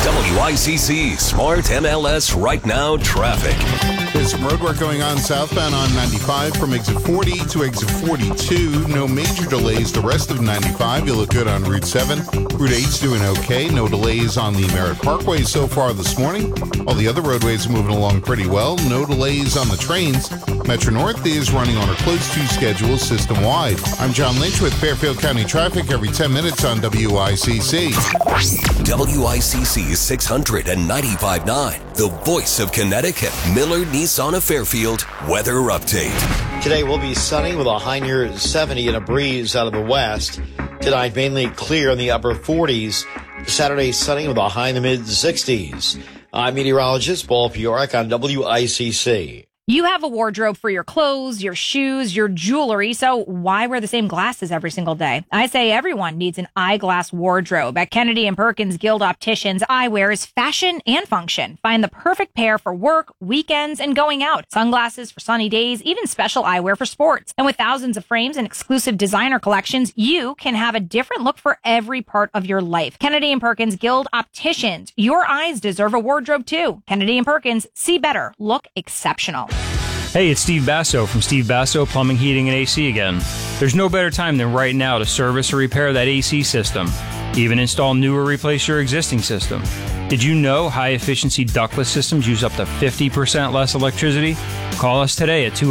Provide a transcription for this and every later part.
WICC Smart MLS Right Now traffic. There's some road work going on southbound on 95 from exit 40 to exit 42. No major delays the rest of 95. You look good on Route 7. Route 8's doing okay. No delays on the Merritt Parkway so far this morning. All the other roadways are moving along pretty well. No delays on the trains. Metro North is running on a close to schedule system-wide. I'm John Lynch with Fairfield County Traffic every 10 minutes on WICC. WICC 695.9, the voice of Connecticut. Miller Nissan of Fairfield weather update. Today will be sunny with a high near 70 and a breeze out of the west. Tonight mainly clear in the upper 40s. Saturday sunny with a high in the mid 60s. I'm meteorologist Paul Fiorak on WICC. You have a wardrobe for your clothes, your shoes, your jewelry, so why wear the same glasses every single day? I say everyone needs an eyeglass wardrobe. At Kennedy & Perkins Guild Opticians, eyewear is fashion and function. Find the perfect pair for work, weekends, and going out. Sunglasses for sunny days, even special eyewear for sports. And with thousands of frames and exclusive designer collections, you can have a different look for every part of your life. Kennedy & Perkins Guild Opticians. Your eyes deserve a wardrobe too. Kennedy & Perkins, see better, look exceptional. Hey, it's Steve Basso from Steve Basso Plumbing, Heating, and AC again. There's no better time than right now to service or repair that AC system. Even install new or replace your existing system. Did you know high-efficiency ductless systems use up to 50% less electricity? Call us today at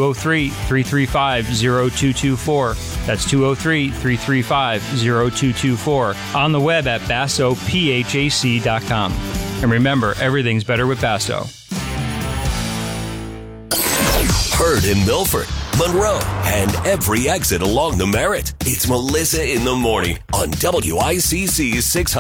203-335-0224. That's 203-335-0224. On the web at BassoPHAC.com. And remember, everything's better with Basso. Heard in Milford, Monroe, and every exit along the Merritt. It's Melissa in the Morning on WICC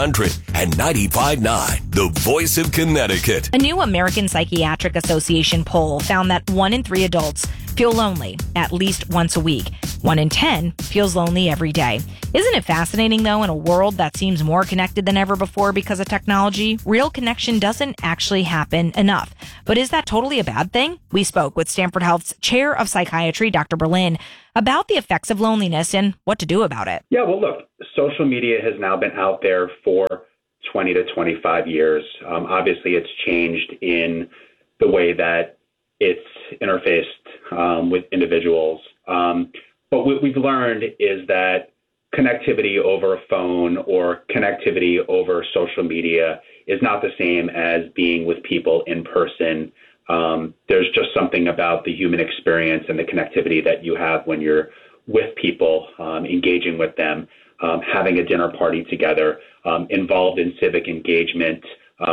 695.9, the voice of Connecticut. A new American Psychiatric Association poll found that 1 in 3 adults feel lonely at least once a week. 1 in 10 feels lonely every day. Isn't it fascinating, though, in a world that seems more connected than ever before because of technology, real connection doesn't actually happen enough. But is that totally a bad thing? We spoke with Stanford Health's Chair of Psychiatry, Dr. Berlin, about the effects of loneliness and what to do about it. Yeah, well, look, social media has now been out there for 20 to 25 years. Obviously, it's changed in the way that it's interfaced with individuals. But what we've learned is that connectivity over a phone or connectivity over social media is not the same as being with people in person. There's just something about the human experience and the connectivity that you have when you're with people, engaging with them, having a dinner party together, involved in civic engagement,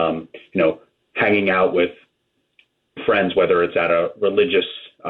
hanging out with friends, whether it's at a religious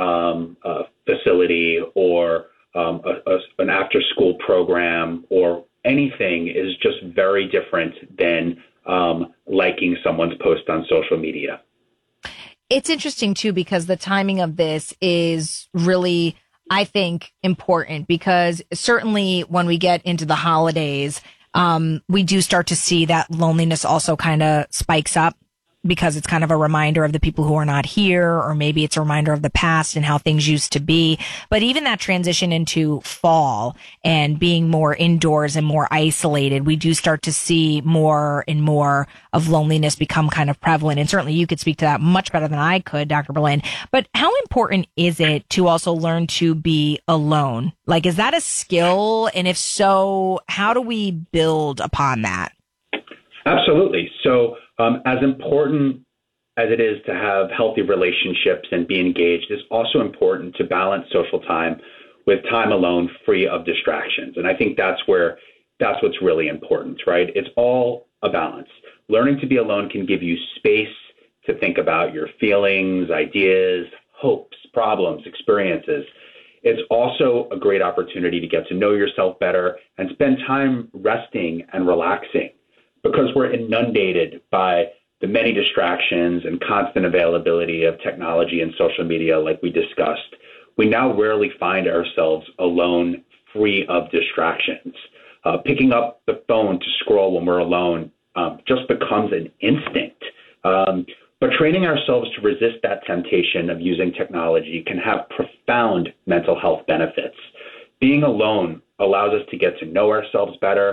facility or an after-school program or anything, is just very different than liking someone's post on social media. It's interesting, too, because the timing of this is really, I think, important because certainly when we get into the holidays, we do start to see that loneliness also kind of spikes up, because it's kind of a reminder of the people who are not here, or maybe it's a reminder of the past and how things used to be. But even that transition into fall and being more indoors and more isolated, we do start to see more and more of loneliness become kind of prevalent. And certainly you could speak to that much better than I could, Dr. Berlin. But how important is it to also learn to be alone? Like, is that a skill? And if so, how do we build upon that? Absolutely. So as important as it is to have healthy relationships and be engaged, it's also important to balance social time with time alone free of distractions. And I think that's what's really important, right? It's all a balance. Learning to be alone can give you space to think about your feelings, ideas, hopes, problems, experiences. It's also a great opportunity to get to know yourself better and spend time resting and relaxing. Because we're inundated by the many distractions and constant availability of technology and social media, like we discussed, we now rarely find ourselves alone, free of distractions. Picking up the phone to scroll when we're alone just becomes an instinct. But training ourselves to resist that temptation of using technology can have profound mental health benefits. Being alone allows us to get to know ourselves better,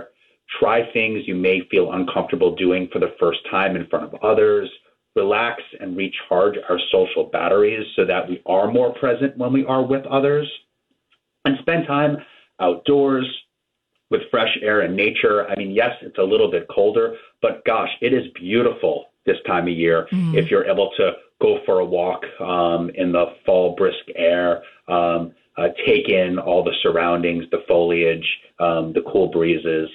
Try things you may feel uncomfortable doing for the first time in front of others. Relax and recharge our social batteries so that we are more present when we are with others. And spend time outdoors with fresh air and nature. I mean, yes, it's a little bit colder, but gosh, it is beautiful this time of year if you're able to go for a walk in the fall brisk air, take in all the surroundings, the foliage, the cool breezes.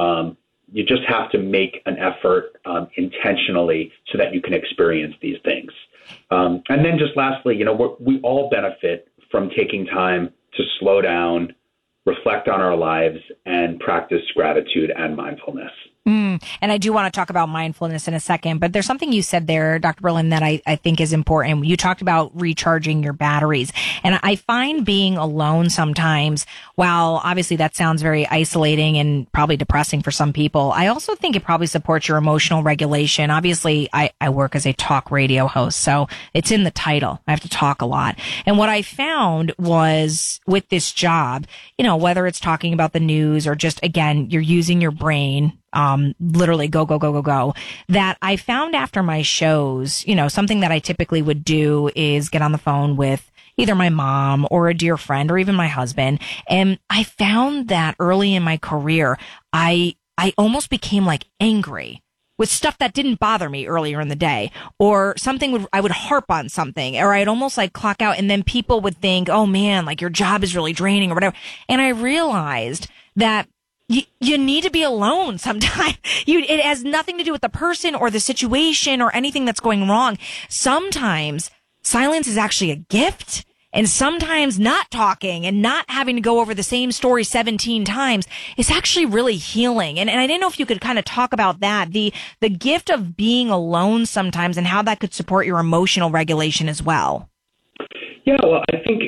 You just have to make an effort intentionally so that you can experience these things. And then just lastly, we all benefit from taking time to slow down, reflect on our lives, and practice gratitude and mindfulness. And I do want to talk about mindfulness in a second, but there's something you said there, Dr. Berlin, that I think is important. You talked about recharging your batteries. And I find being alone sometimes, while obviously that sounds very isolating and probably depressing for some people, I also think it probably supports your emotional regulation. Obviously, I work as a talk radio host, so it's in the title. I have to talk a lot. And what I found was with this job, whether it's talking about the news or just, again, you're using your brain, literally go, that I found after my shows, something that I typically would do is get on the phone with either my mom or a dear friend or even my husband. And I found that early in my career, I almost became like angry with stuff that didn't bother me earlier in the day, or I would harp on something, or I'd almost like clock out, and then people would think, oh man, like your job is really draining or whatever. And I realized that you need to be alone sometimes. It has nothing to do with the person or the situation or anything that's going wrong. Sometimes silence is actually a gift. And sometimes not talking and not having to go over the same story 17 times is actually really healing. And I didn't know if you could kind of talk about that, the gift of being alone sometimes and how that could support your emotional regulation as well. Yeah, well, I think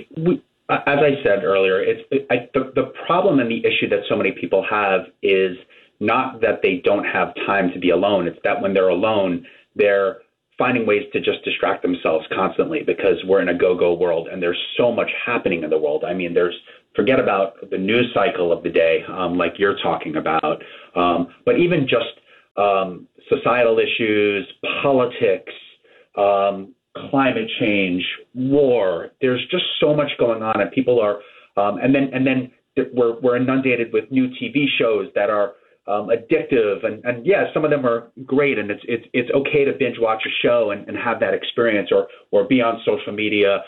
as I said earlier, the problem and the issue that so many people have is not that they don't have time to be alone. It's that when they're alone, they're finding ways to just distract themselves constantly because we're in a go-go world and there's so much happening in the world. I mean, forget about the news cycle of the day, like you're talking about, but even just societal issues, politics, climate change, war. There's just so much going on, and people are, and then we're inundated with new TV shows that are addictive, and yeah, some of them are great, and it's okay to binge watch a show and have that experience, or be on social media,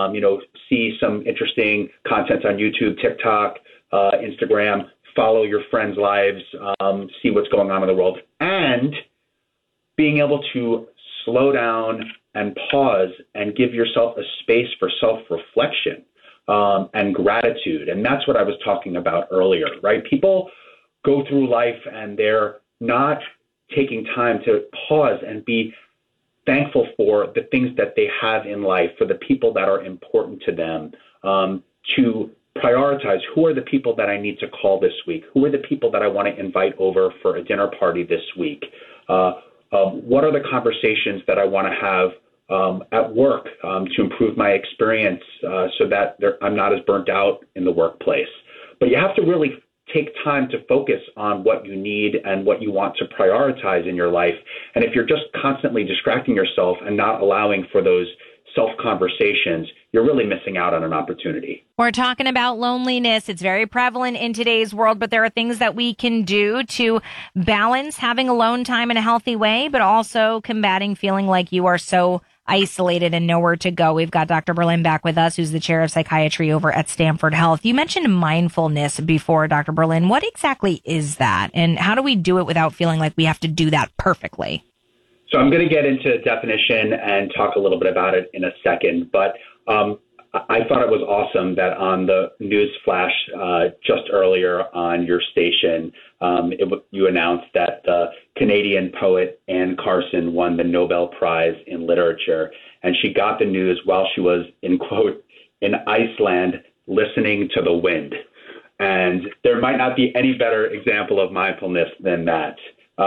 see some interesting content on YouTube, TikTok, Instagram, follow your friends' lives, see what's going on in the world, and being able to slow down and pause and give yourself a space for self-reflection and gratitude. And that's what I was talking about earlier, right? People go through life and they're not taking time to pause and be thankful for the things that they have in life, for the people that are important to them, to prioritize who are the people that I need to call this week, who are the people that I want to invite over for a dinner party this week, what are the conversations that I want to have at work to improve my experience so that I'm not as burnt out in the workplace. But you have to really take time to focus on what you need and what you want to prioritize in your life. And if you're just constantly distracting yourself and not allowing for those self-conversations, you're really missing out on an opportunity. We're talking about loneliness. It's very prevalent in today's world, but there are things that we can do to balance having alone time in a healthy way, but also combating feeling like you are so isolated and nowhere to go. We've got Dr. Berlin back with us, who's the chair of psychiatry over at Stanford Health. You mentioned mindfulness before, Dr. Berlin. What exactly is that? And how do we do it without feeling like we have to do that perfectly? So I'm going to get into definition and talk a little bit about it in a second, but I thought it was awesome that on the news flash just earlier on your station, you announced that the Canadian poet Anne Carson won the Nobel Prize in Literature, and she got the news while she was, in quote, in Iceland listening to the wind. And there might not be any better example of mindfulness than that.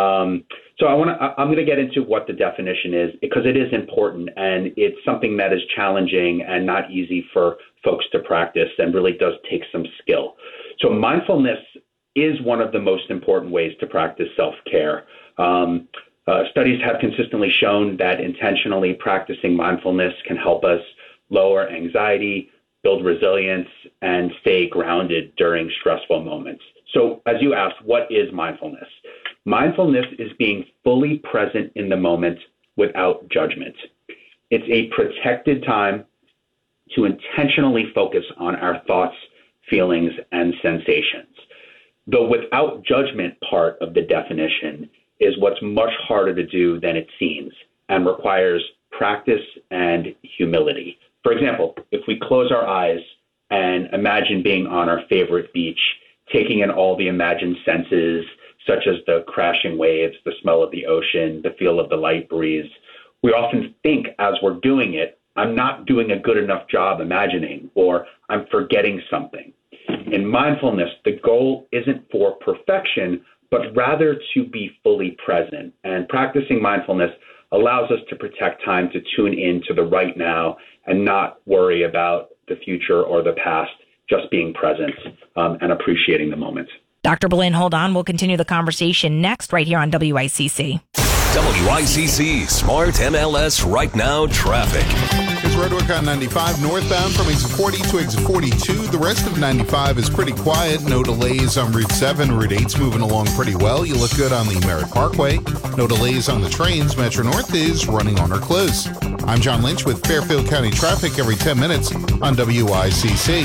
So I'm going to get into what the definition is because it is important and it's something that is challenging and not easy for folks to practice and really does take some skill. So mindfulness is one of the most important ways to practice self-care. Studies have consistently shown that intentionally practicing mindfulness can help us lower anxiety, build resilience, and stay grounded during stressful moments. So as you asked, what is mindfulness? Mindfulness is being fully present in the moment without judgment. It's a protected time to intentionally focus on our thoughts, feelings, and sensations. The without judgment part of the definition is what's much harder to do than it seems and requires practice and humility. For example, if we close our eyes and imagine being on our favorite beach, taking in all the imagined senses, such as the crashing waves, the smell of the ocean, the feel of the light breeze, we often think as we're doing it, I'm not doing a good enough job imagining, or I'm forgetting something. In mindfulness, the goal isn't for perfection, but rather to be fully present. And practicing mindfulness allows us to protect time to tune in to the right now and not worry about the future or the past, just being present and appreciating the moment. Dr. Berlin, hold on. We'll continue the conversation next right here on WICC. WICC Smart MLS Right Now Traffic. Here's roadwork on 95 northbound from exit 40 to exit 42. The rest of 95 is pretty quiet. No delays on Route 7. Route 8's moving along pretty well. You look good on the Merritt Parkway. No delays on the trains. Metro North is running on or close. I'm John Lynch with Fairfield County traffic every 10 minutes on WICC.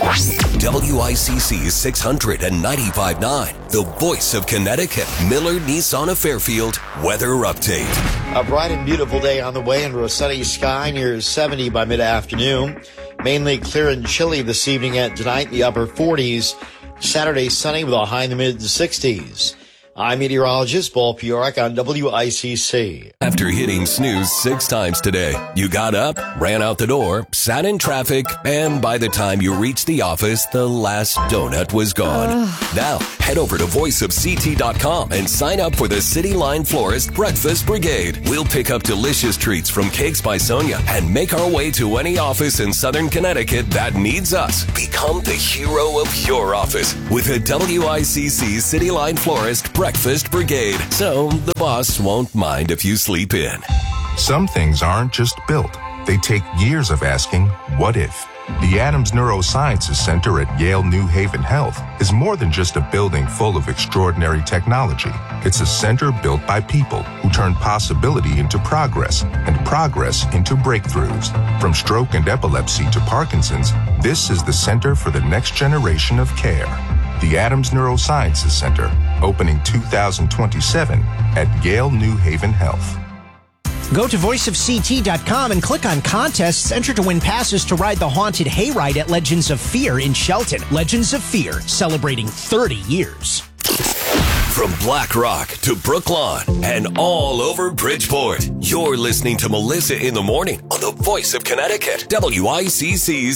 WICC 695.9, the voice of Connecticut. Miller Nissan of Fairfield weather update. A bright and beautiful day on the way under a sunny sky near 70 by mid-afternoon. Mainly clear and chilly this evening and tonight, the upper 40s. Saturday sunny with a high in the mid-60s. I'm meteorologist Paul Piorek on WICC. After hitting snooze 6 times today, you got up, ran out the door, sat in traffic, and by the time you reached the office, the last donut was gone. Now, head over to voiceofct.com and sign up for the City Line Florist Breakfast Brigade. We'll pick up delicious treats from Cakes by Sonia and make our way to any office in Southern Connecticut that needs us. Become the hero of your office with a WICC City Line Florist Breakfast Brigade, so the boss won't mind if you sleep in. Some things aren't just built. They take years of asking, what if? The Adams Neurosciences Center at Yale New Haven Health is more than just a building full of extraordinary technology. It's a center built by people who turn possibility into progress and progress into breakthroughs. From stroke and epilepsy to Parkinson's, this is the center for the next generation of care. The Adams Neurosciences Center, opening 2027 at Yale New Haven Health. Go to voiceofct.com and click on contests. Enter to win passes to ride the haunted hayride at Legends of Fear in Shelton. Legends of Fear, celebrating 30 years. From Black Rock to Brooklawn and all over Bridgeport, you're listening to Melissa in the Morning on the Voice of Connecticut, WICC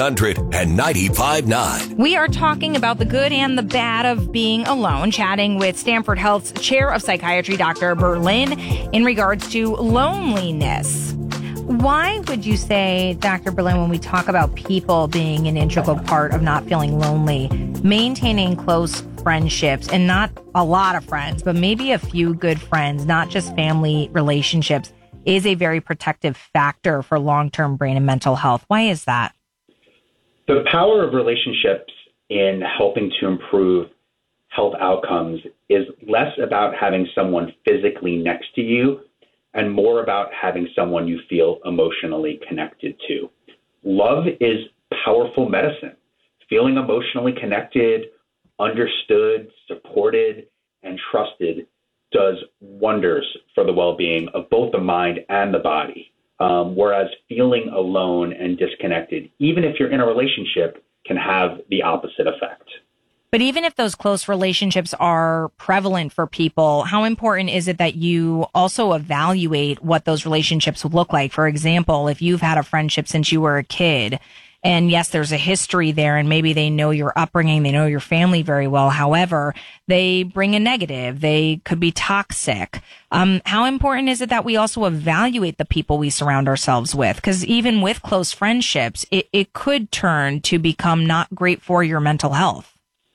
695.9. We are talking about the good and the bad of being alone, chatting with Stanford Health's Chair of Psychiatry, Dr. Berlin, in regards to loneliness. Why would you say, Dr. Berlin, when we talk about people being an integral part of not feeling lonely, maintaining close friendships, and not a lot of friends, but maybe a few good friends, not just family relationships, is a very protective factor for long-term brain and mental health? Why is that? The power of relationships in helping to improve health outcomes is less about having someone physically next to you and more about having someone you feel emotionally connected to. Love is powerful medicine. Feeling emotionally connected, understood, supported, and trusted does wonders for the well-being of both the mind and the body. Whereas feeling alone and disconnected, even if you're in a relationship, can have the opposite effect. But even if those close relationships are prevalent for people, how important is it that you also evaluate what those relationships would look like? For example, if you've had a friendship since you were a kid, and yes, there's a history there, and maybe they know your upbringing, they know your family very well. However, they bring a negative. They could be toxic. How important is it that we also evaluate the people we surround ourselves with? Because even with close friendships, it could turn to become not great for your mental health.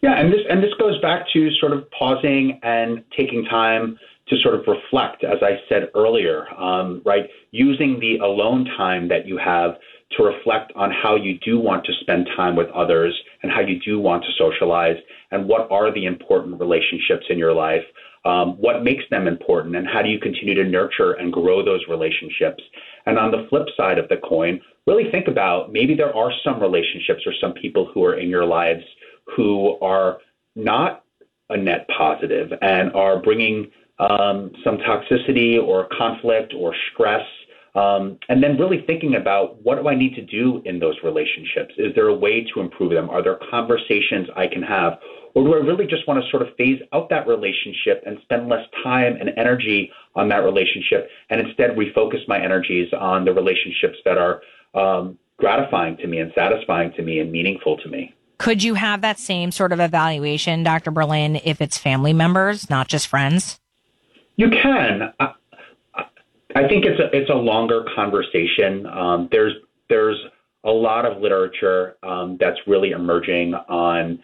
Yeah, and this goes back to sort of pausing and taking time to sort of reflect, as I said earlier, right? Using the alone time that you have to reflect on how you do want to spend time with others and how you do want to socialize and what are the important relationships in your life, what makes them important, and how do you continue to nurture and grow those relationships. And on the flip side of the coin, really think about maybe there are some relationships or some people who are in your lives who are not a net positive and are bringing some toxicity or conflict or stress, and then really thinking about what do I need to do in those relationships? Is there a way to improve them? Are there conversations I can have? Or do I really just want to sort of phase out that relationship and spend less time and energy on that relationship and instead refocus my energies on the relationships that are gratifying to me and satisfying to me and meaningful to me? Could you have that same sort of evaluation, Dr. Berlin, if it's family members, not just friends? You can. I think it's a longer conversation. There's a lot of literature that's really emerging on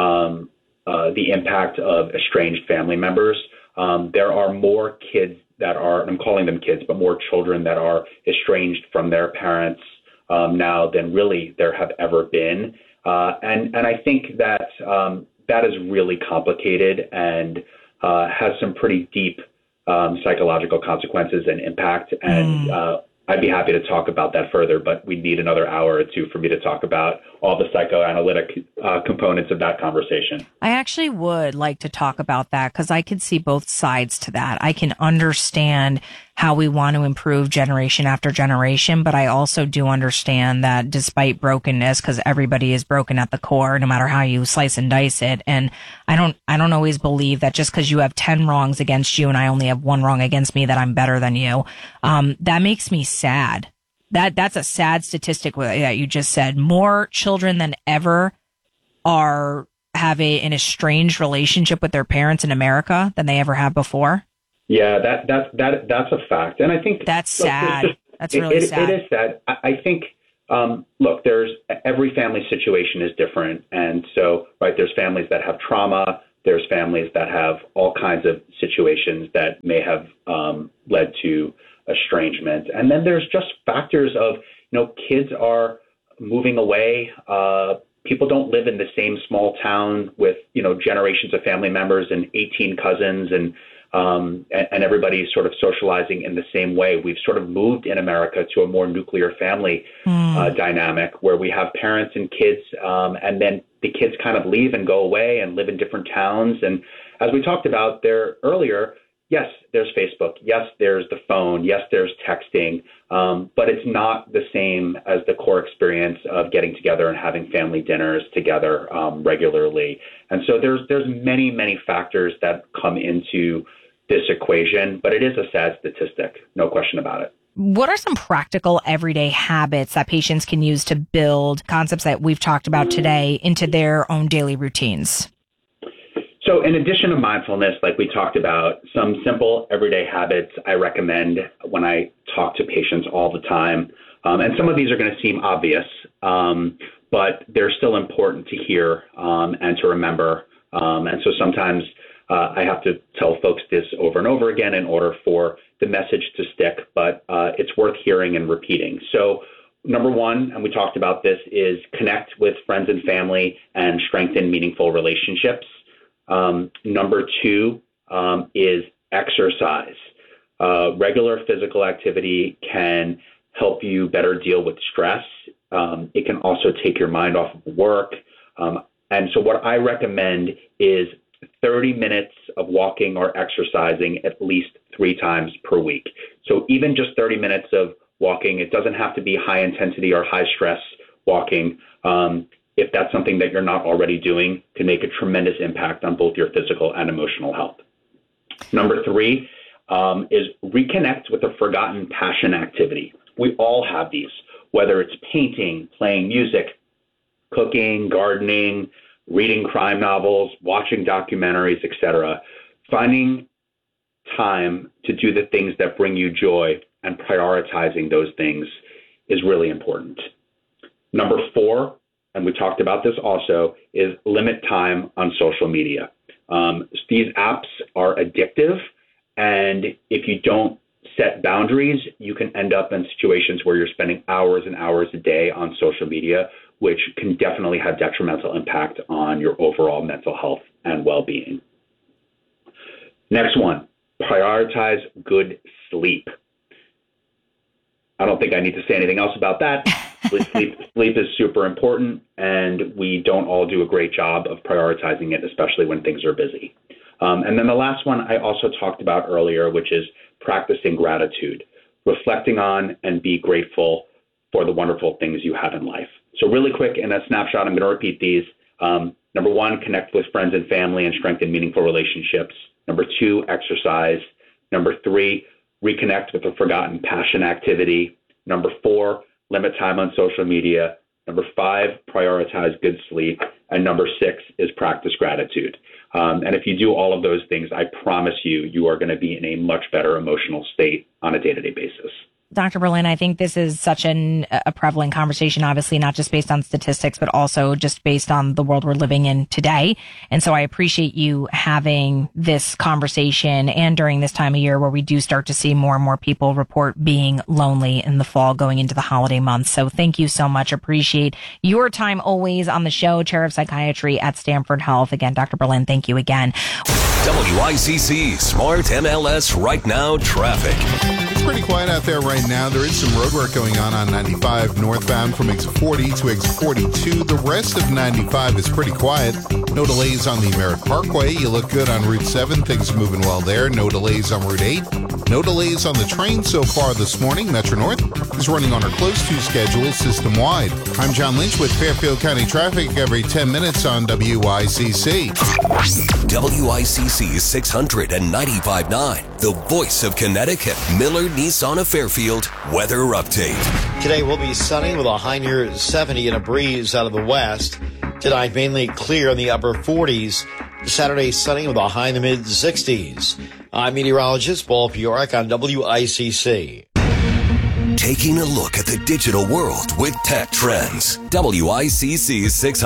the impact of estranged family members. There are more kids that are, I'm calling them kids, but more children that are estranged from their parents now than really there have ever been. And I think that that is really complicated and has some pretty deep psychological consequences and impact. And I'd be happy to talk about that further, but we'd need another hour or two for me to talk about all the psychoanalytic components of that conversation. I actually would like to talk about that because I could see both sides to that. I can understand how we want to improve generation after generation, but I also do understand that despite brokenness, because everybody is broken at the core, no matter how you slice and dice it. And I don't always believe that just because you have 10 wrongs against you and I only have one wrong against me, that I'm better than you. That makes me sad. That's a sad statistic that you just said. More children than ever have an estranged relationship with their parents in America than they ever have before. Yeah, that's a fact, and I think that's sad. That's really sad. It is sad. I think look, every family situation is different, and so there's families that have trauma. There's families that have all kinds of situations that may have led to estrangement, and then there's just factors of kids are moving away. People don't live in the same small town with generations of family members and 18 cousins and everybody's sort of socializing in the same way. We've sort of moved in America to a more nuclear family dynamic where we have parents and kids, and then the kids kind of leave and go away and live in different towns. And as we talked about there earlier, yes, there's Facebook. Yes, there's the phone. Yes, there's texting. But it's not the same as the core experience of getting together and having family dinners together regularly. And so there's many, many factors that come into this equation, but it is a sad statistic, no question about it. What are some practical everyday habits that patients can use to build concepts that we've talked about today into their own daily routines? So in addition to mindfulness, like we talked about, some simple everyday habits I recommend when I talk to patients all the time. And some of these are going to seem obvious, but they're still important to hear and to remember. And so sometimes I have to tell folks this over and over again in order for the message to stick, but it's worth hearing and repeating. So number one, and we talked about this, is connect with friends and family and strengthen meaningful relationships. Number two is exercise. Regular physical activity can help you better deal with stress. It can also take your mind off of work. And so what I recommend is 30 minutes of walking or exercising at least 3 times per week. So even just 30 minutes of walking, it doesn't have to be high intensity or high stress walking. If that's something that you're not already doing, can make a tremendous impact on both your physical and emotional health. Number 3 is reconnect with a forgotten passion activity. We all have these, whether it's painting, playing music, cooking, gardening, reading crime novels, watching documentaries, etc. Finding time to do the things that bring you joy and prioritizing those things is really important. Number 4, and we talked about this also, is limit time on social media. These apps are addictive, and if you don't set boundaries, you can end up in situations where you're spending hours and hours a day on social media, which can definitely have detrimental impact on your overall mental health and well-being. Next one, prioritize good sleep. I don't think I need to say anything else about that. Sleep is super important, and we don't all do a great job of prioritizing it, especially when things are busy. And then the last one I also talked about earlier, which is practicing gratitude, reflecting on and be grateful for the wonderful things you have in life. So really quick, in a snapshot, I'm going to repeat these. Number one, connect with friends and family and strengthen meaningful relationships. Number two, exercise. Number three, reconnect with a forgotten passion activity. Number four, limit time on social media. Number five, prioritize good sleep. And number six is practice gratitude. And if you do all of those things, I promise you are going to be in a much better emotional state on a day-to-day basis. Dr. Berlin, I think this is such a prevalent conversation, obviously, not just based on statistics, but also just based on the world we're living in today. And so I appreciate you having this conversation and during this time of year where we do start to see more and more people report being lonely in the fall going into the holiday months. So thank you so much. Appreciate your time always on the show. Chair of Psychiatry at Stanford Health. Again, Dr. Berlin, thank you again. WICC Smart MLS Right Now traffic. It's pretty quiet out there right now. There is some road work going on 95 northbound from exit 40 to exit 42. The rest of 95 is pretty quiet. No delays on the Merritt Parkway. You look good on Route 7. Things are moving well there. No delays on Route 8. No delays on the train so far this morning. Metro North is running on our close to schedule system-wide. I'm John Lynch with Fairfield County traffic every 10 minutes on WICC. WICC 695.9, the voice of Connecticut. Miller Nissan of Fairfield weather update. Today will be sunny with a high near 70 and a breeze out of the west. Tonight mainly clear in the upper 40s. Saturday sunny with a high in the mid 60s. I'm meteorologist Paul Fioric on WICC. Taking a look at the digital world with Tech Trends. WICC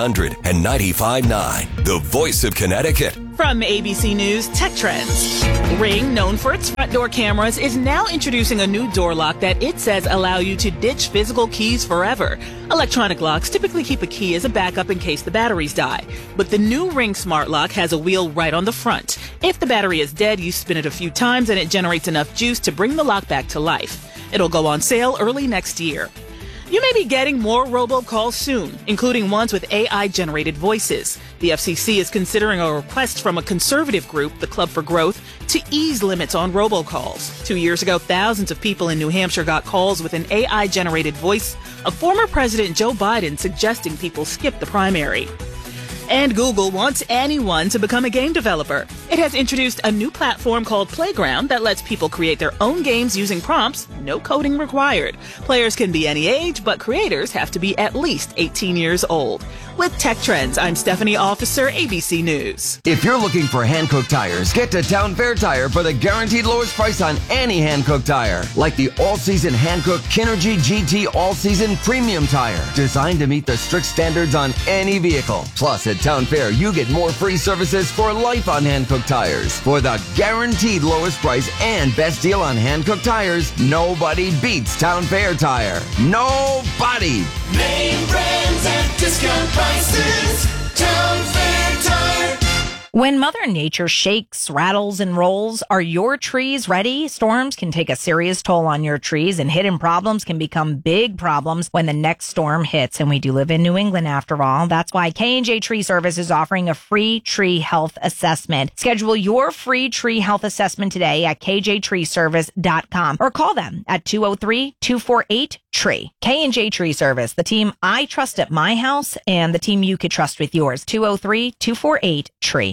695.9, the voice of Connecticut. From ABC News, Tech Trends. Ring, known for its front door cameras, is now introducing a new door lock that it says allow you to ditch physical keys forever. Electronic locks typically keep a key as a backup in case the batteries die. But the new Ring Smart Lock has a wheel right on the front. If the battery is dead, you spin it a few times and it generates enough juice to bring the lock back to life. It'll go on sale early next year. You may be getting more robocalls soon, including ones with AI-generated voices. The FCC is considering a request from a conservative group, the Club for Growth, to ease limits on robocalls. 2 years ago, thousands of people in New Hampshire got calls with an AI-generated voice of former President Joe Biden suggesting people skip the primary. And Google wants anyone to become a game developer. It has introduced a new platform called Playground that lets people create their own games using prompts, no coding required. Players can be any age, but creators have to be at least 18 years old. With Tech Trends, I'm Stephanie Officer, ABC News. If you're looking for Hankook tires, get to Town Fair Tire for the guaranteed lowest price on any Hankook tire. Like the all-season Hankook Kinergy GT All-Season Premium Tire, designed to meet the strict standards on any vehicle. Plus, at Town Fair, you get more free services for life on Hankook tires. For the guaranteed lowest price and best deal on Hankook tires, nobody beats Town Fair Tire. Nobody! Name brands at discount prices. Town Fair Tire. When Mother Nature shakes, rattles, and rolls, are your trees ready? Storms can take a serious toll on your trees, and hidden problems can become big problems when the next storm hits. And we do live in New England, after all. That's why K&J Tree Service is offering a free tree health assessment. Schedule your free tree health assessment today at kjtreeservice.com or call them at 203-248-TREE. K&J Tree Service, the team I trust at my house and the team you could trust with yours. 203-248-TREE.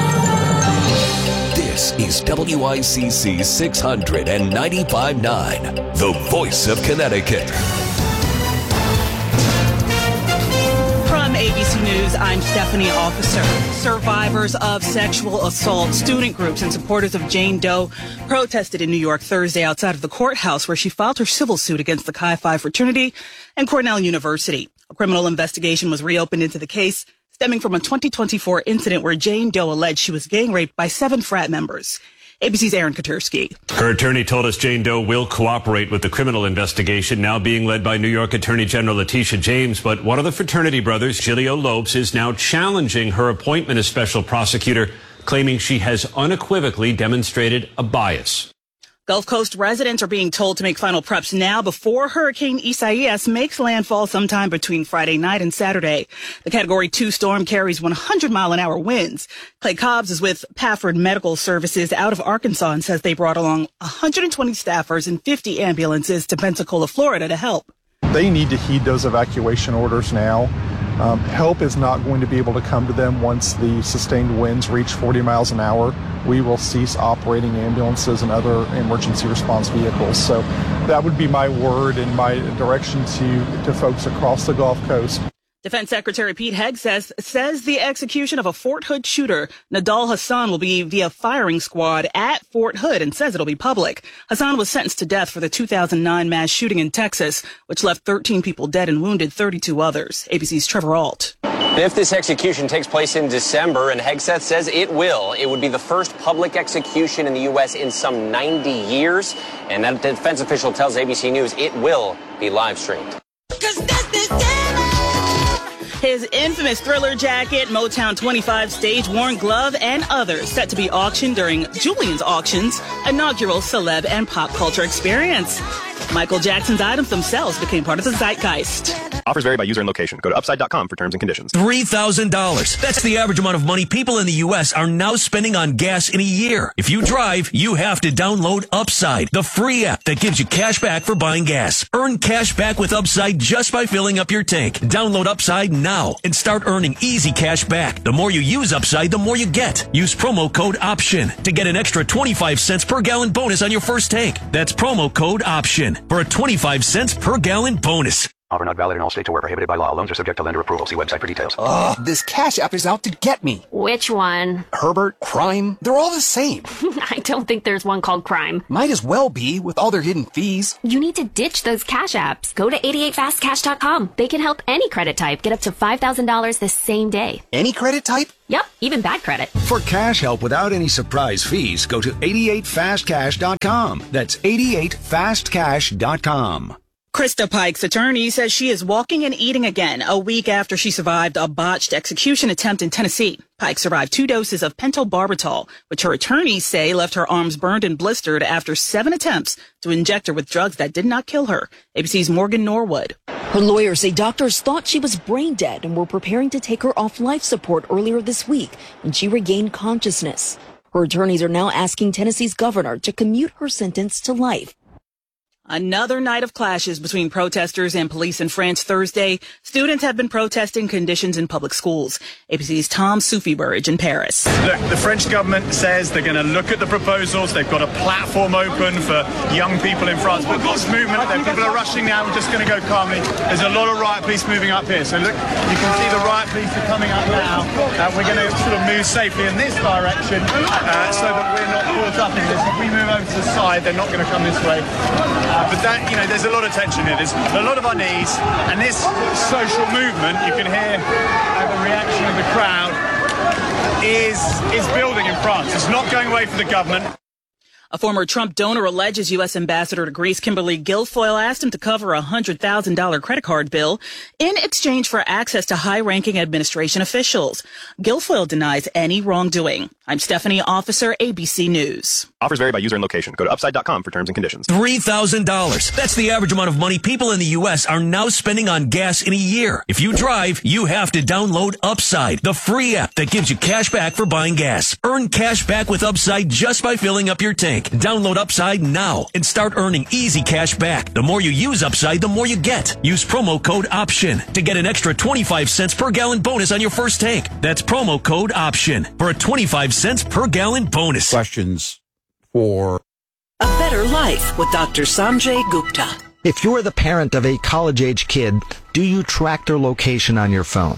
This is WICC 695.9, the voice of Connecticut. From ABC News, I'm Stephanie Officer. Survivors of sexual assault, student groups, and supporters of Jane Doe protested in New York Thursday outside of the courthouse where she filed her civil suit against the Chi Phi fraternity and Cornell University. A criminal investigation was reopened into the case, stemming from a 2024 incident where Jane Doe alleged she was gang raped by 7 frat members. ABC's Aaron Katursky. Her attorney told us Jane Doe will cooperate with the criminal investigation now being led by New York Attorney General Letitia James. But one of the fraternity brothers, Giglio Lopes, is now challenging her appointment as special prosecutor, claiming she has unequivocally demonstrated a bias. Gulf Coast residents are being told to make final preps now before Hurricane Isaias makes landfall sometime between Friday night and Saturday. The Category 2 storm carries 100-mile-an-hour winds. Clay Cobbs is with Pafford Medical Services out of Arkansas and says they brought along 120 staffers and 50 ambulances to Pensacola, Florida to help. They need to heed those evacuation orders now. Help is not going to be able to come to them once the sustained winds reach 40 miles an hour. We will cease operating ambulances and other emergency response vehicles. So that would be my word and my direction to folks across the Gulf Coast. Defense Secretary Pete Hegseth says the execution of a Fort Hood shooter, Nadal Hassan, will be via firing squad at Fort Hood and says it'll be public. Hassan was sentenced to death for the 2009 mass shooting in Texas, which left 13 people dead and wounded 32 others. ABC's Trevor Ault. If this execution takes place in December, and Hegseth says it will, it would be the first public execution in the U.S. in some 90 years. And that defense official tells ABC News it will be live streamed. His infamous Thriller jacket, Motown 25 stage-worn glove, and others set to be auctioned during Julian's Auctions inaugural celeb and pop culture experience. Michael Jackson's items themselves became part of the zeitgeist. Offers vary by user and location. Go to upside.com for terms and conditions. $3,000. That's the average amount of money people in the U.S. are now spending on gas in a year. If you drive, you have to download Upside, the free app that gives you cash back for buying gas. Earn cash back with Upside just by filling up your tank. Download Upside now and start earning easy cash back. The more you use Upside, the more you get. Use promo code OPTION to get an extra 25 cents per gallon bonus on your first tank. That's promo code OPTION for a 25 cents per gallon bonus. Offer not valid in all states or where prohibited by law. Loans are subject to lender approval. See website for details. Ugh, this Cash App is out to get me. Which one? Herbert, Crime, they're all the same. I don't think there's one called Crime. Might as well be with all their hidden fees. You need to ditch those Cash Apps. Go to 88fastcash.com. They can help any credit type get up to $5,000 the same day. Any credit type? Yep, even bad credit. For cash help without any surprise fees, go to 88fastcash.com. That's 88fastcash.com. Krista Pike's attorney says she is walking and eating again a week after she survived a botched execution attempt in Tennessee. Pike survived 2 doses of pentobarbital, which her attorneys say left her arms burned and blistered after 7 attempts to inject her with drugs that did not kill her. ABC's Morgan Norwood. Her lawyers say doctors thought she was brain dead and were preparing to take her off life support earlier this week when she regained consciousness. Her attorneys are now asking Tennessee's governor to commute her sentence to life. Another night of clashes between protesters and police in France Thursday. Students have been protesting conditions in public schools. ABC's Tom Soufieburge in Paris. Look, the French government says they're going to look at the proposals. They've got a platform open for young people in France. But this movement, people are rushing now. We're just going to go calmly. There's a lot of riot police moving up here. So look, you can see the riot police are coming up now. We're going to sort of move safely in this direction so that we're not caught up in this. If we move over to the side, they're not going to come this way. But that, there's a lot of tension here. There's a lot of unease. And this social movement, you can hear the reaction of the crowd, is building in France. It's not going away from the government. A former Trump donor alleges U.S. Ambassador to Greece Kimberly Guilfoyle asked him to cover a $100,000 credit card bill in exchange for access to high-ranking administration officials. Guilfoyle denies any wrongdoing. I'm Stephanie Officer, ABC News. Offers vary by user and location. Go to upside.com for terms and conditions. $3,000. That's the average amount of money people in the U.S. are now spending on gas in a year. If you drive, you have to download Upside, the free app that gives you cash back for buying gas. Earn cash back with Upside just by filling up your tank. Download Upside now and start earning easy cash back. The more you use Upside, the more you get. Use promo code OPTION to get an extra 25 cents per gallon bonus on your first tank. That's promo code OPTION for a 25 cents per gallon bonus. Questions for A Better Life with Dr. Sanjay Gupta. If you're the parent of a college-age kid, do you track their location on your phone?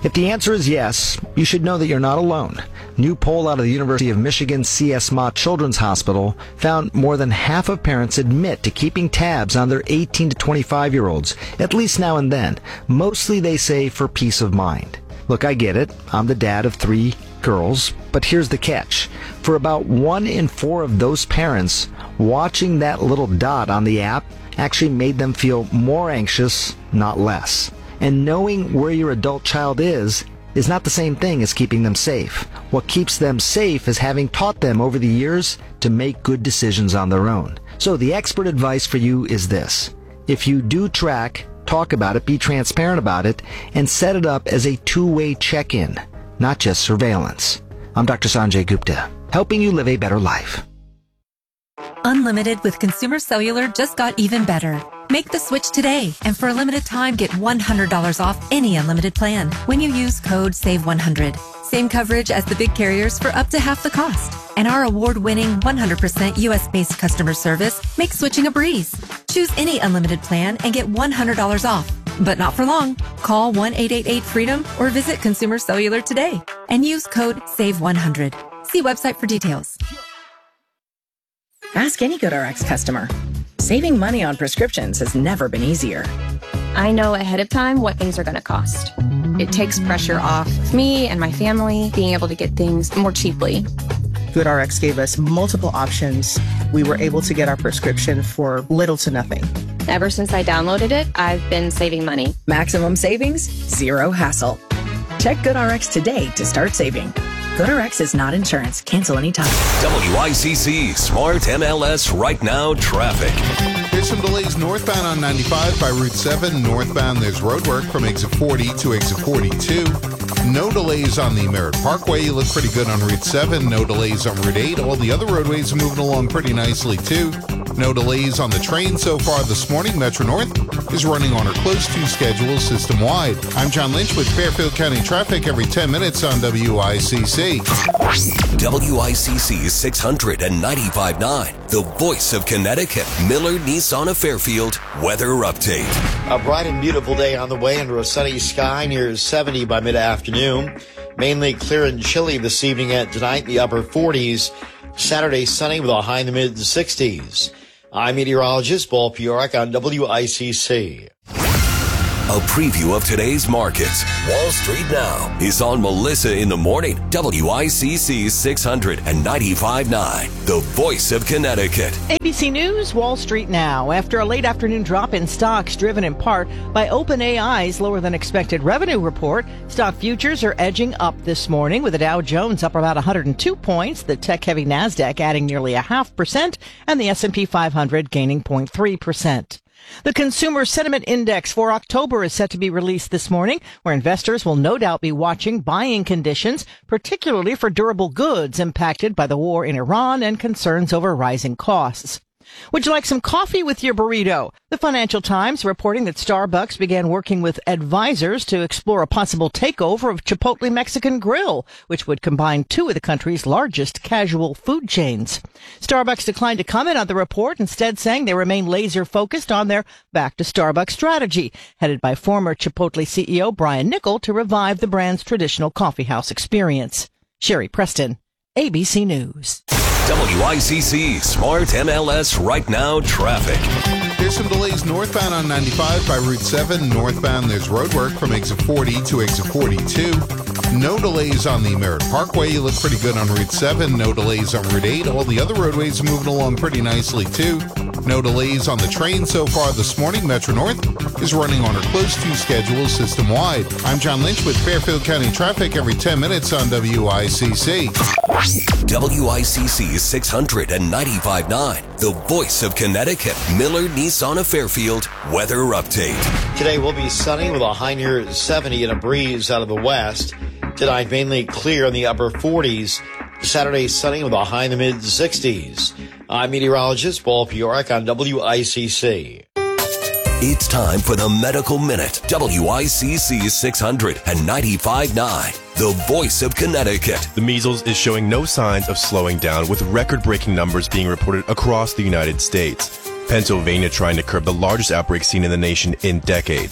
If the answer is yes, you should know that you're not alone. New poll out of the University of Michigan C.S. Mott Children's Hospital found more than half of parents admit to keeping tabs on their 18 to 25-year-olds, at least now and then. Mostly, they say, for peace of mind. Look, I get it. I'm the dad of 3 girls, but here's the catch. For about 1 in 4 of those parents, watching that little dot on the app actually made them feel more anxious, not less. And knowing where your adult child is not the same thing as keeping them safe. What keeps them safe is having taught them over the years to make good decisions on their own. So the expert advice for you is this. If you do track, talk about it, be transparent about it, and set it up as a two-way check-in, not just surveillance. I'm Dr. Sanjay Gupta, helping you live a better life. Unlimited with Consumer Cellular just got even better. Make the switch today, and for a limited time, get $100 off any unlimited plan when you use code SAVE100. Same coverage as the big carriers for up to half the cost. And our award-winning 100% U.S.-based customer service makes switching a breeze. Choose any unlimited plan and get $100 off. But not for long. Call 1-888-FREEDOM or visit Consumer Cellular today and use code SAVE100. See website for details. Ask any GoodRx customer. Saving money on prescriptions has never been easier. I know ahead of time what things are going to cost. It takes pressure off of me and my family being able to get things more cheaply. GoodRx gave us multiple options. We were able to get our prescription for little to nothing. Ever since I downloaded it, I've been saving money. Maximum savings, zero hassle. Check GoodRx today to start saving. GoodRx is not insurance. Cancel anytime. WICC Smart MLS Right Now traffic. There's some delays northbound on 95 by Route 7. Northbound, there's roadwork from exit 40 to exit 42. No delays on the Merritt Parkway. You look pretty good on Route 7. No delays on Route 8. All the other roadways are moving along pretty nicely, too. No delays on the train so far this morning. Metro North is running on her close-to schedule system-wide. I'm John Lynch with Fairfield County Traffic every 10 minutes on WICC. WICC 695.9, the voice of Connecticut. Miller Nissan of Fairfield weather update. A bright and beautiful day on the way under a sunny sky near 70 by mid-afternoon. Mainly clear and chilly this evening and tonight, the upper 40s. Saturday sunny with a high in the mid-60s. I'm meteorologist Paul Piorek on WICC. A preview of today's markets. Wall Street Now is on Melissa in the Morning. WICC 695.9, the voice of Connecticut. ABC News, Wall Street Now. After a late afternoon drop in stocks driven in part by OpenAI's lower than expected revenue report, stock futures are edging up this morning with the Dow Jones up about 102 points, the tech-heavy NASDAQ adding nearly 0.5%, and the S&P 500 gaining 0.3%. The Consumer Sentiment Index for October is set to be released this morning, where investors will no doubt be watching buying conditions, particularly for durable goods impacted by the war in Iran and concerns over rising costs. Would you like some coffee with your burrito? The Financial Times reporting that Starbucks began working with advisors to explore a possible takeover of Chipotle Mexican Grill, which would combine 2 of the country's largest casual food chains. Starbucks declined to comment on the report, instead saying they remain laser focused on their Back to Starbucks strategy, headed by former Chipotle CEO Brian Niccol to revive the brand's traditional coffeehouse experience. Sherry Preston, ABC News. WICC Smart MLS Right Now traffic. There's some delays northbound on 95 by Route 7. Northbound, there's roadwork from exit 40 to exit 42. No delays on the Merritt Parkway. You look pretty good on Route 7. No delays on Route 8. All the other roadways are moving along pretty nicely, too. No delays on the train so far this morning. Metro North is running on her close-to schedule system-wide. I'm John Lynch with Fairfield County Traffic every 10 minutes on WICC. WICC 695.9, the voice of Connecticut. Miller Nissan of Fairfield weather update. Today will be sunny with a high near 70 and a breeze out of the west. Tonight mainly clear in the upper 40s. Saturday sunny with a high in the mid-60s. I'm meteorologist Paul Piorek on WICC. It's time for the Medical Minute. WICC 695.9, the voice of Connecticut. The measles is showing no signs of slowing down, with record-breaking numbers being reported across the United States. Pennsylvania trying to curb the largest outbreak seen in the nation in decades.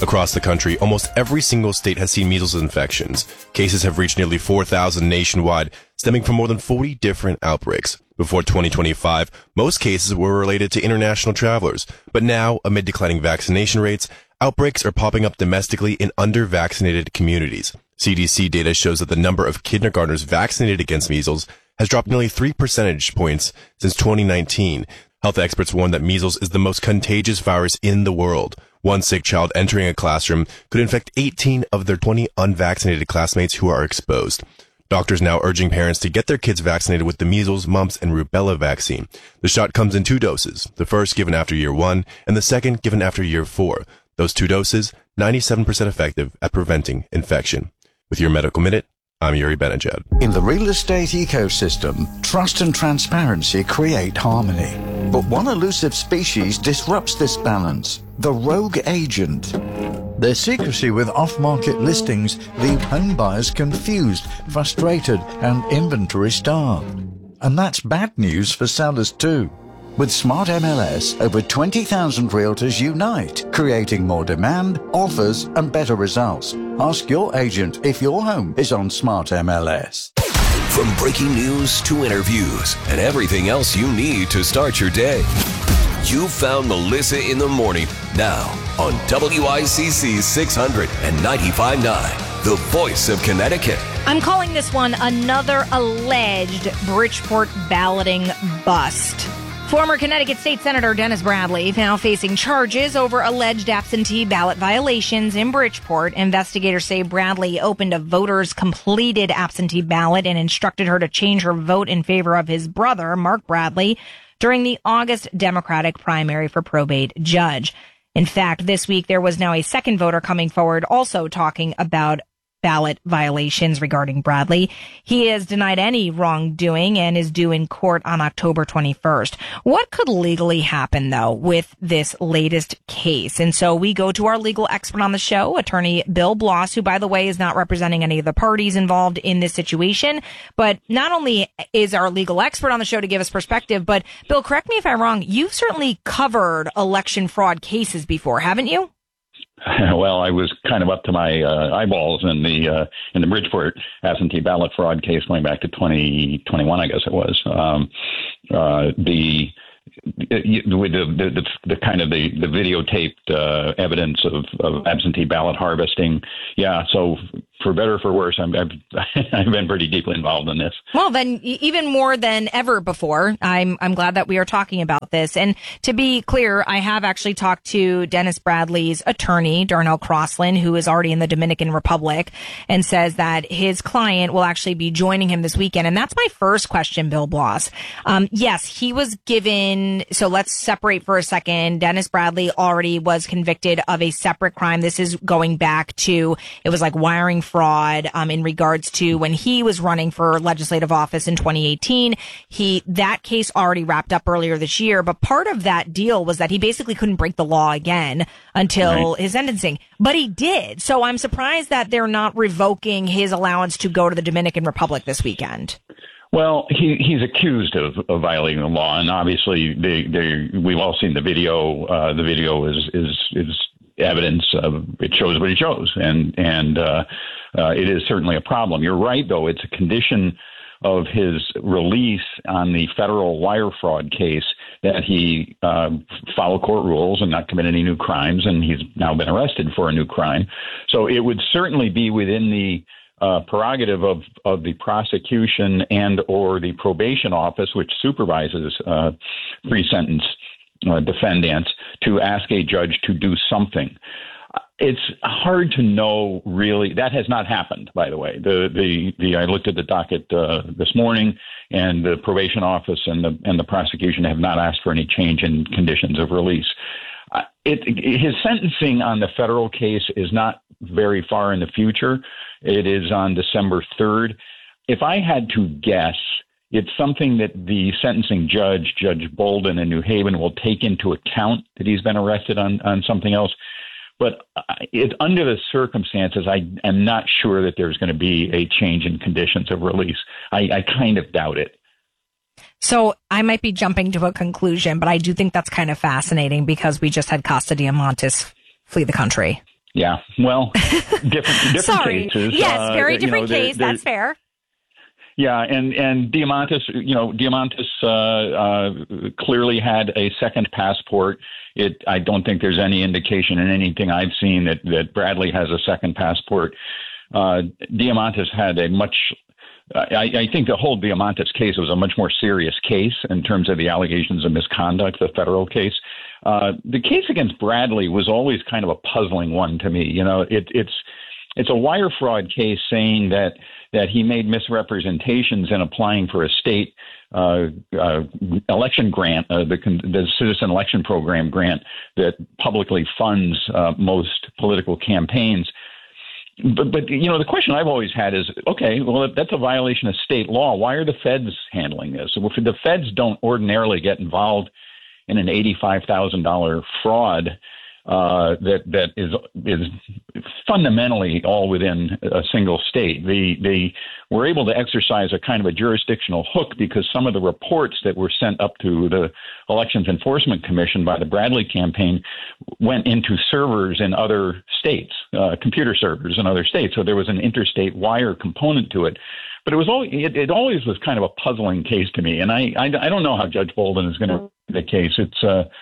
Across the country, almost every single state has seen measles infections. Cases have reached nearly 4,000 nationwide, stemming from more than 40 different outbreaks. Before 2025, most cases were related to international travelers. But now, amid declining vaccination rates, outbreaks are popping up domestically in under-vaccinated communities. CDC data shows that the number of kindergartners vaccinated against measles has dropped nearly 3 percentage points since 2019. Health experts warn that measles is the most contagious virus in the world. One sick child entering a classroom could infect 18 of their 20 unvaccinated classmates who are exposed. Doctors now urging parents to get their kids vaccinated with the measles, mumps, and rubella vaccine. The shot comes in 2 doses, the first given after year 1 and the second given after year 4. Those 2 doses, 97% effective at preventing infection. With your Medical Minute, I'm Yuri Benajad. In the real estate ecosystem, trust and transparency create harmony. But one elusive species disrupts this balance, the rogue agent. Their secrecy with off-market listings leave home buyers confused, frustrated, and inventory-starved. And that's bad news for sellers too. With Smart MLS, over 20,000 realtors unite, creating more demand, offers, and better results. Ask your agent if your home is on Smart MLS. From breaking news to interviews and everything else you need to start your day, you found Melissa in the Morning, now on WICC 600 and 95.9, the voice of Connecticut. I'm calling this one another alleged Bridgeport balloting bust. Former Connecticut State Senator Dennis Bradley now facing charges over alleged absentee ballot violations in Bridgeport. Investigators say Bradley opened a voter's completed absentee ballot and instructed her to change her vote in favor of his brother, Mark Bradley, during the August Democratic primary for probate judge. In fact, this week there was now a second voter coming forward also talking about ballot violations regarding Bradley. He has denied any wrongdoing and is due in court on October 21st. What could legally happen, though, with this latest case? And so we go to our legal expert on the show, attorney Bill Bloss, who, by the way, is not representing any of the parties involved in this situation. But not only is our legal expert on the show to give us perspective, but Bill, correct me if I'm wrong, you've certainly covered election fraud cases before, haven't you? Well, I was kind of up to my eyeballs in the Bridgeport absentee ballot fraud case going back to 2021, I guess it was. The kind of the videotaped evidence of absentee ballot harvesting. Yeah, so for better or for worse, I've been pretty deeply involved in this. Well, then even more than ever before, I'm glad that we are talking about this. And to be clear, I have actually talked to Dennis Bradley's attorney, Darnell Crossland, who is already in the Dominican Republic, and says that his client will actually be joining him this weekend. And that's my first question, Bill Bloss. Yes, he was given, so let's separate for a second. Dennis Bradley already was convicted of a separate crime. This is going back to, it was like wiring fraud in regards to when he was running for legislative office in 2018. That case already wrapped up earlier this year, but part of that deal was that he basically couldn't break the law again until his sentencing. But he did. So I'm surprised that they're not revoking his allowance to go to the Dominican Republic this weekend. Well, he's accused of violating the law, and obviously we've all seen the video. The video is evidence of it shows what it shows, and it is certainly a problem. You're right, though; it's a condition of his release on the federal wire fraud case that he follow court rules and not commit any new crimes, and he's now been arrested for a new crime. So it would certainly be within the prerogative of the prosecution and or the probation office, which supervises pre-sentence defendants, to ask a judge to do something. It's hard to know, really. That has not happened, by the way. I looked at the docket this morning, and the probation office and the prosecution have not asked for any change in conditions of release. His sentencing on the federal case is not very far in the future. It is on December 3rd. If I had to guess, it's something that the sentencing judge, Judge Bolden in New Haven, will take into account that he's been arrested on something else. But under the circumstances, I am not sure that there's going to be a change in conditions of release. I kind of doubt it. So I might be jumping to a conclusion, but I do think that's kind of fascinating because we just had Costa Diamantis flee the country. Yeah, well, different Sorry. cases. Yes, very different case. That's fair. Yeah, and Diamantis, clearly had a second passport. I don't think there's any indication in anything I've seen that Bradley has a second passport. Diamantis had a much. I think the whole Diamantis case was a much more serious case in terms of the allegations of misconduct, the federal case. The case against Bradley was always kind of a puzzling one to me. It's a wire fraud case saying that he made misrepresentations in applying for a state election grant, the Citizen Election Program grant that publicly funds most political campaigns. But the question I've always had is, okay, well, if that's a violation of state law, why are the feds handling this? If the feds don't ordinarily get involved in an $85,000 fraud that is fundamentally all within a single state. They were able to exercise a kind of a jurisdictional hook because some of the reports that were sent up to the Elections Enforcement Commission by the Bradley campaign went into servers in other states, computer servers in other states. So there was an interstate wire component to it. But it always was kind of a puzzling case to me, and I don't know how Judge Bolden is going to the case. It's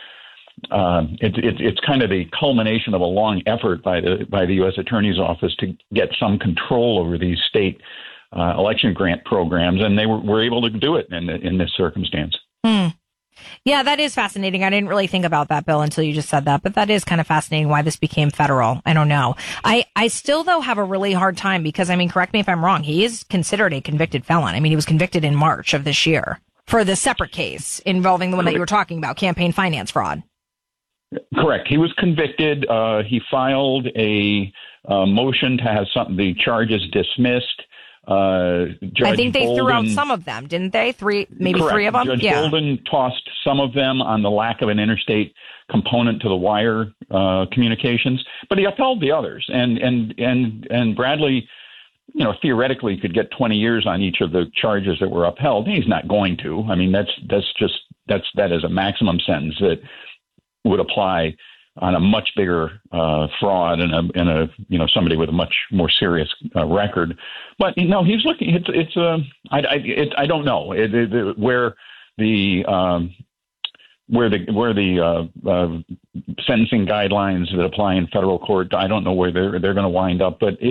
kind of the culmination of a long effort by the U.S. Attorney's Office to get some control over these state election grant programs, and they were able to do it in this circumstance. Yeah, that is fascinating. I didn't really think about that, Bill, until you just said that, but that is kind of fascinating why this became federal. I don't know. I still, though, have a really hard time because, correct me if I'm wrong, he is considered a convicted felon. He was convicted in March of this year for the separate case involving the one that you were talking about, campaign finance fraud. Correct. He was convicted. He filed a motion to have the charges dismissed. I think they threw out some of them, didn't they? Maybe correct. 3 of them? Judge Bolden tossed some of them on the lack of an interstate component to the wire communications, but he upheld the others. And Bradley, theoretically could get 20 years on each of the charges that were upheld. He's not going to. That is a maximum sentence that would apply on a much bigger fraud and somebody with a much more serious record. But he's looking. I don't know where the sentencing guidelines that apply in federal court. I don't know where they're going to wind up. But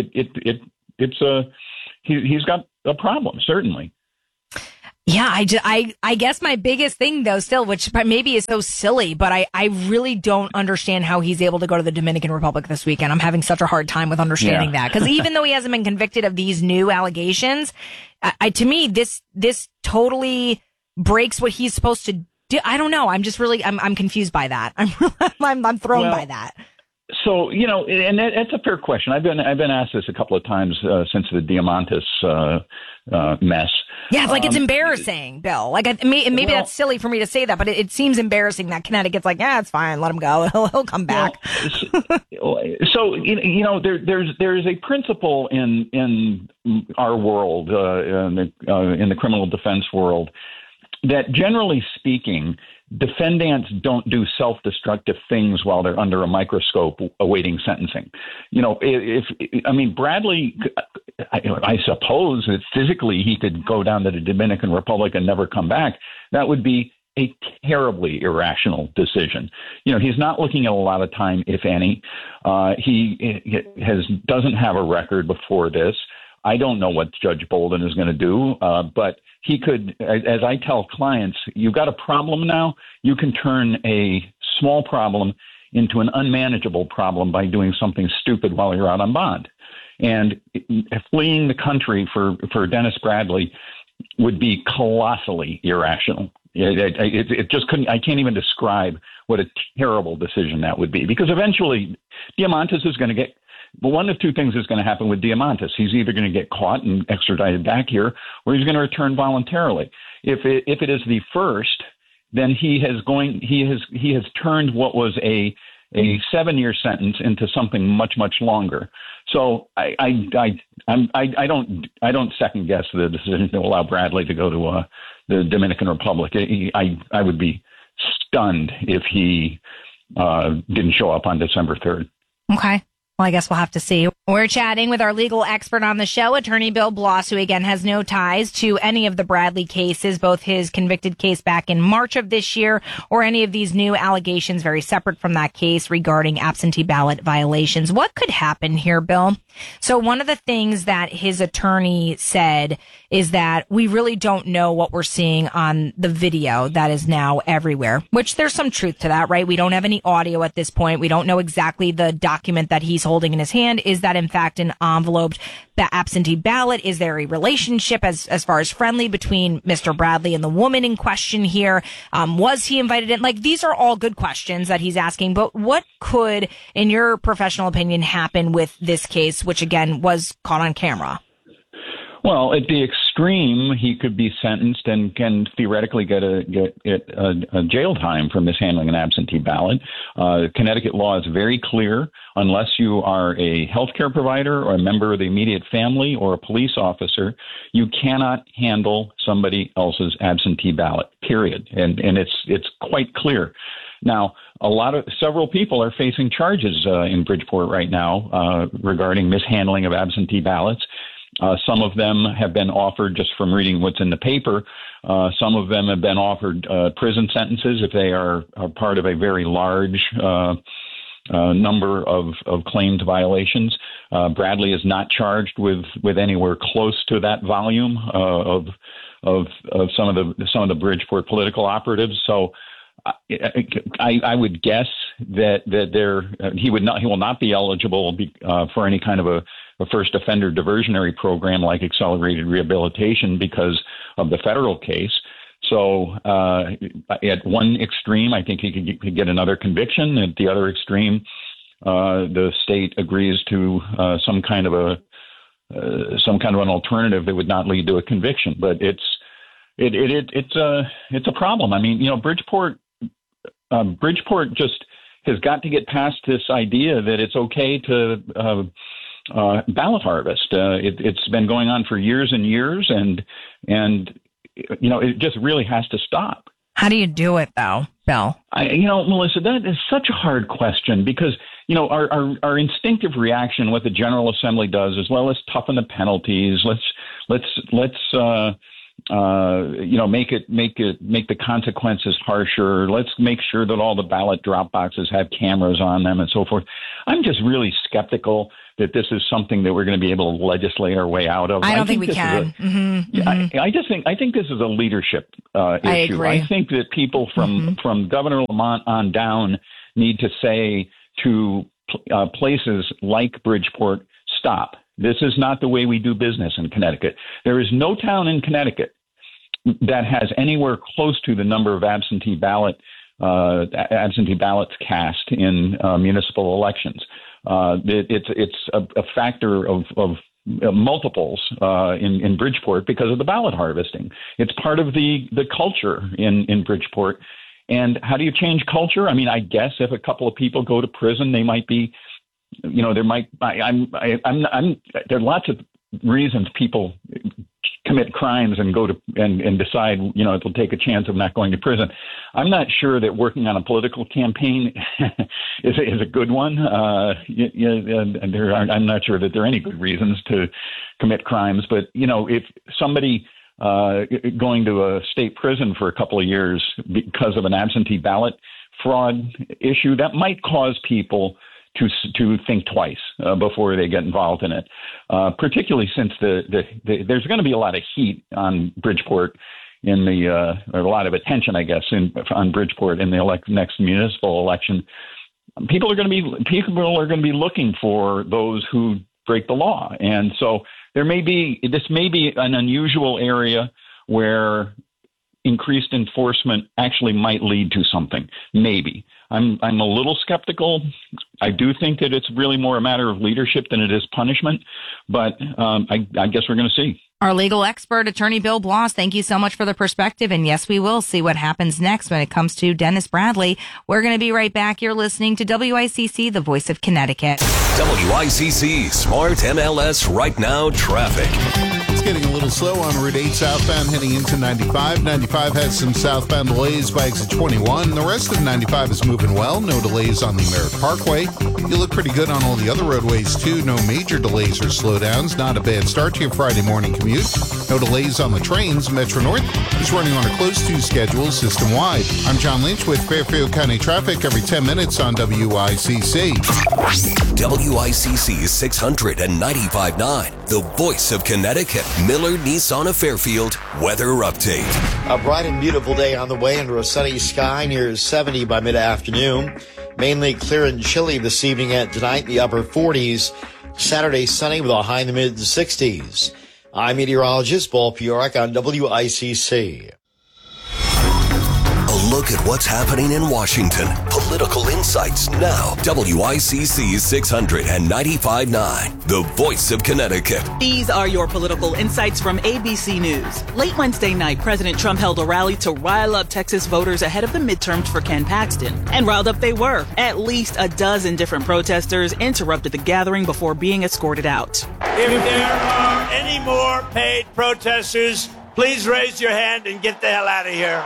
he's got a problem, certainly. Yeah, I guess my biggest thing, though, still, which maybe is so silly, but I really don't understand how he's able to go to the Dominican Republic this weekend. I'm having such a hard time with understanding that. Because even though he hasn't been convicted of these new allegations, to me, this totally breaks what he's supposed to do. I don't know. I'm just really, I'm confused by that. I'm thrown by that. So, and that's a fair question. I've been asked this a couple of times since the Diamantis mess. Yeah, it's embarrassing, Bill. Maybe that's silly for me to say that, but it seems embarrassing that Connecticut's it's fine, let him go. He'll come back. So there's a principle in our world, in the criminal defense world, that generally speaking, defendants don't do self-destructive things while they're under a microscope awaiting sentencing. Bradley, I suppose that physically he could go down to the Dominican Republic and never come back. That would be a terribly irrational decision. He's not looking at a lot of time, if any. He doesn't have a record before this. I don't know what Judge Bolden is going to do, but he could, as I tell clients, you've got a problem now. You can turn a small problem into an unmanageable problem by doing something stupid while you're out on bond. And fleeing the country for Dennis Bradley would be colossally irrational. It just couldn't. I can't even describe what a terrible decision that would be, because eventually Diamantis is going to get. But one of two things is going to happen with Diamantis. He's either going to get caught and extradited back here, or he's going to return voluntarily. If it is the first, then he has turned what was a 7-year sentence into something much, much longer. So I don't second guess the decision to allow Bradley to go to the Dominican Republic. I would be stunned if he didn't show up on December 3rd. Okay. Well, I guess we'll have to see. We're chatting with our legal expert on the show, attorney Bill Bloss, who again has no ties to any of the Bradley cases, both his convicted case back in March of this year or any of these new allegations very separate from that case regarding absentee ballot violations. What could happen here, Bill? So one of the things that his attorney said is that we really don't know what we're seeing on the video that is now everywhere, which there's some truth to that, right? We don't have any audio at this point. We don't know exactly the document that he's holding in his hand. Is that in fact an enveloped absentee ballot? Is there a relationship as far as friendly between Mr. Bradley and the woman in question here? Was he invited in? Like, these are all good questions that he's asking, but what could, in your professional opinion, happen with this case, which again was caught on camera? Well, at the extreme, he could be sentenced and can theoretically get a jail time for mishandling an absentee ballot. Connecticut law is very clear. Unless you are a healthcare provider or a member of the immediate family or a police officer, you cannot handle somebody else's absentee ballot, period. And it's quite clear. Now, several people are facing charges in Bridgeport right now regarding mishandling of absentee ballots. Some of them have been offered, just from reading what's in the paper, some of them have been offered prison sentences if they are part of a very large number of claimed violations. Bradley is not charged with anywhere close to that volume of some of the Bridgeport political operatives. So I would guess that he will not be eligible for any kind of a first offender diversionary program like accelerated rehabilitation because of the federal case. So at one extreme, I think he could get another conviction. At the other extreme, the state agrees to some kind of an alternative that would not lead to a conviction. But it's a problem. I mean, Bridgeport just has got to get past this idea that it's okay to ballot harvest. It's been going on for years and years, and it just really has to stop. How do you do it, though, Bill? Melissa, that is such a hard question because our instinctive reaction, what the General Assembly does, is let's toughen the penalties. Let's make the consequences harsher. Let's make sure that all the ballot drop boxes have cameras on them and so forth. I'm just really skeptical that this is something that we're going to be able to legislate our way out of. I don't think we can. I think this is a leadership issue. I agree. I think that people from Governor Lamont on down need to say to places like Bridgeport, stop. This is not the way we do business in Connecticut. There is no town in Connecticut that has anywhere close to the number of absentee ballots cast in municipal elections. It's a factor of multiples in Bridgeport because of the ballot harvesting. It's part of the culture in Bridgeport. And how do you change culture? I mean, I guess if a couple of people go to prison, they might be. There are lots of reasons people commit crimes and go to and decide, they'll take a chance of not going to prison. I'm not sure that working on a political campaign is a good one. I'm not sure that there are any good reasons to commit crimes. But, if somebody going to a state prison for a couple of years because of an absentee ballot fraud issue, that might cause people to think twice before they get involved in it, particularly since there's going to be a lot of heat on Bridgeport or a lot of attention, I guess, on Bridgeport in the next municipal election. People are going to be looking for those who break the law, and so this may be an unusual area where increased enforcement actually might lead to something. Maybe. I'm a little skeptical. I do think that it's really more a matter of leadership than it is punishment, but I guess we're going to see. Our legal expert, attorney Bill Bloss, thank you so much for the perspective. And yes, we will see what happens next when it comes to Dennis Bradley. We're going to be right back. You're listening to WICC, the voice of Connecticut. WICC Smart MLS Right Now Traffic. It's getting a little slow on Route 8 southbound heading into 95. 95 has some southbound delays by exit 21. The rest of 95 is moving well. No delays on the Merritt Parkway. You look pretty good on all the other roadways, too. No major delays or slowdowns. Not a bad start to your Friday morning commute. No delays on the trains. Metro North is running on a close-to schedule system-wide. I'm John Lynch with Fairfield County traffic every 10 minutes on WICC. WICC 695.9, the voice of Connecticut. Miller Nissan of Fairfield weather update. A bright and beautiful day on the way under a sunny sky near 70 by mid-afternoon. Mainly clear and chilly this evening and tonight, the upper 40s. Saturday sunny with a high in the mid-60s. I'm meteorologist Paul Piorek on WICC. A look at what's happening in Washington. Political insights now. WICC 695.9, the voice of Connecticut. These are your political insights from ABC News. Late Wednesday night, President Trump held a rally to rile up Texas voters ahead of the midterms for Ken Paxton. And riled up they were. At least a dozen different protesters interrupted the gathering before being escorted out. If there are any more paid protesters, please raise your hand and get the hell out of here.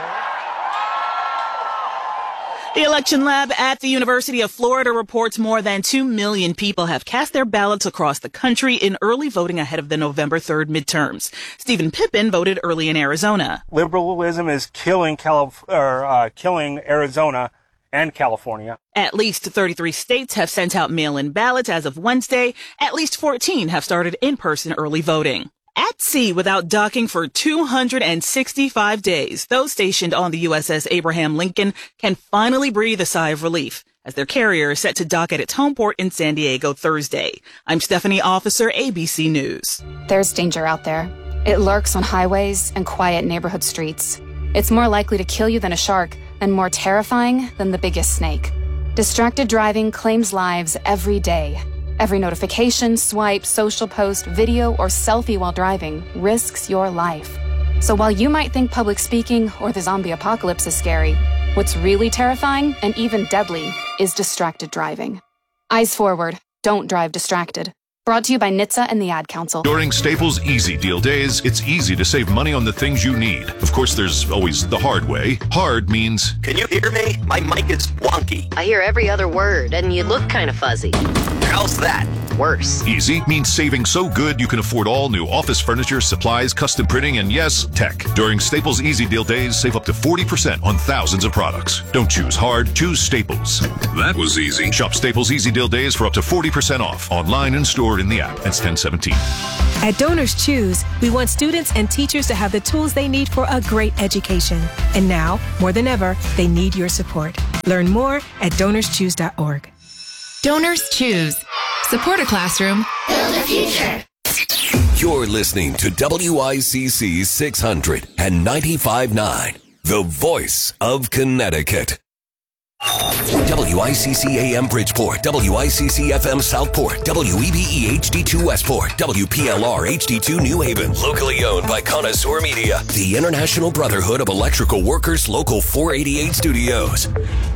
The election lab at the University of Florida reports more than 2 million people have cast their ballots across the country in early voting ahead of the November 3rd midterms. Stephen Pippin voted early in Arizona. Liberalism is killing Arizona and California. At least 33 states have sent out mail-in ballots as of Wednesday. At least 14 have started in-person early voting. At sea without docking for 265 days, those stationed on the USS Abraham Lincoln can finally breathe a sigh of relief as their carrier is set to dock at its home port in San Diego Thursday. I'm Stephanie Officer, ABC News. There's danger out there. It lurks on highways and quiet neighborhood streets. It's more likely to kill you than a shark and more terrifying than the biggest snake. Distracted driving claims lives every day. Every notification, swipe, social post, video, or selfie while driving risks your life. So while you might think public speaking or the zombie apocalypse is scary, what's really terrifying and even deadly is distracted driving. Eyes forward. Don't drive distracted. Brought to you by NHTSA and the Ad Council. During Staples Easy Deal Days, it's easy to save money on the things you need. Of course, there's always the hard way. Hard means... Can you hear me? My mic is wonky. I hear every other word, and you look kind of fuzzy. How's that? Worse. Easy means saving so good you can afford all new office furniture, supplies, custom printing, and yes, tech. During Staples Easy Deal Days, save up to 40% on thousands of products. Don't choose hard, choose Staples. That was easy. Shop Staples Easy Deal Days for up to 40% off, online and stored in the app. That's 1017. At Donors Choose, we want students and teachers to have the tools they need for a great education. And now, more than ever, they need your support. Learn more at DonorsChoose.org. Donors Choose. Support a classroom. Build a future. You're listening to WICC 695.9, the voice of Connecticut. WICC AM Bridgeport, WICC FM Southport, WEBE HD2 Westport, WPLR HD2 New Haven, locally owned by Connoisseur Media, the International Brotherhood of Electrical Workers Local 488 Studios.